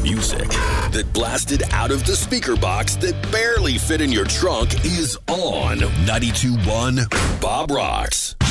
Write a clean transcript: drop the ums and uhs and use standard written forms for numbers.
music that blasted out of the speaker box that barely fit in your trunk is on 92.1 Bob Rocks.